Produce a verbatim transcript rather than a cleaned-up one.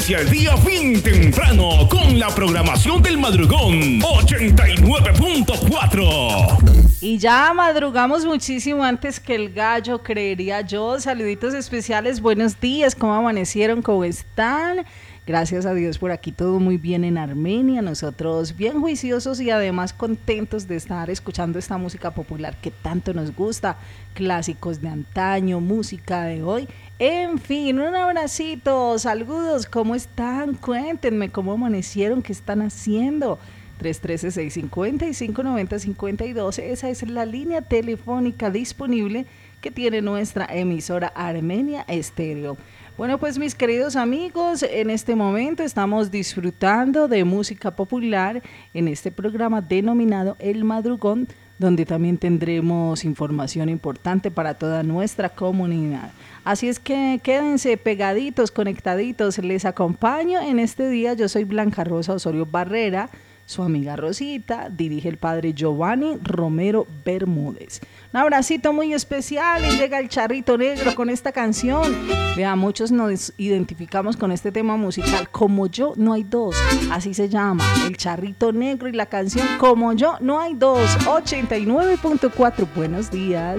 inicia el día bien temprano con la programación del madrugón ochenta y nueve punto cuatro. Y ya madrugamos muchísimo antes que el gallo, creería yo. Saluditos especiales, buenos días, ¿cómo amanecieron? ¿Cómo están? Gracias a Dios por aquí todo muy bien en Armenia, nosotros bien juiciosos y además contentos de estar escuchando esta música popular que tanto nos gusta, clásicos de antaño, música de hoy, en fin, un abracito, saludos, ¿cómo están? Cuéntenme cómo amanecieron, qué están haciendo. tres uno tres, seis cinco cero, cinco nueve cero, cinco dos, esa es la línea telefónica disponible que tiene nuestra emisora Armenia Estéreo. Bueno, pues mis queridos amigos, en este momento estamos disfrutando de música popular en este programa denominado El Madrugón, donde también tendremos información importante para toda nuestra comunidad. Así es que quédense pegaditos, conectaditos, les acompaño en este día. Yo soy Blanca Rosa Osorio Barrera, su amiga Rosita, dirige el padre Giovanni Romero Bermúdez. Un abracito muy especial y llega el Charrito Negro con esta canción. Vea, muchos nos identificamos con este tema musical, Como Yo No Hay Dos, así se llama, el Charrito Negro y la canción Como Yo No Hay Dos, ochenta y nueve punto cuatro, buenos días.